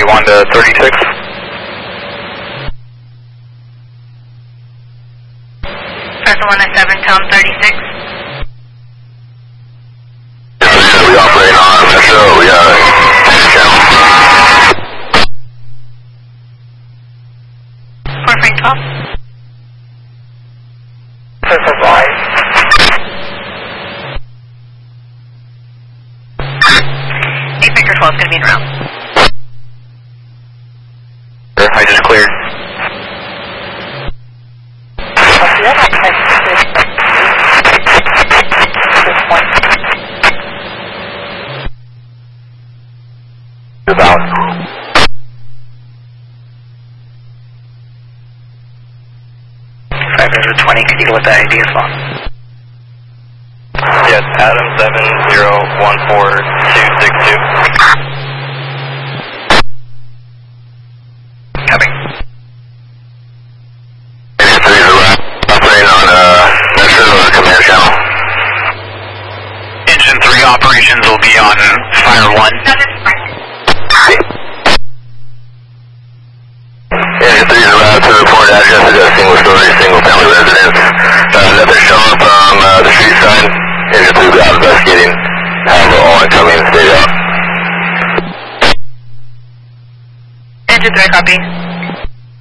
31 to 36. Cessna 107, tell him 36. We operate on Metro, we got channel. 4 Frank 12. Cessna 5. Baker 12 is going to be in route. I just cleared. About 520, can you go with the ID as well? Yes, Adam 7014262. Coming. Operating on Metro command channel. Engine 3 operations will be on Fire 1. Engine 3 is allowed to report address of a single story, single family residence. Nothing shown from the street side.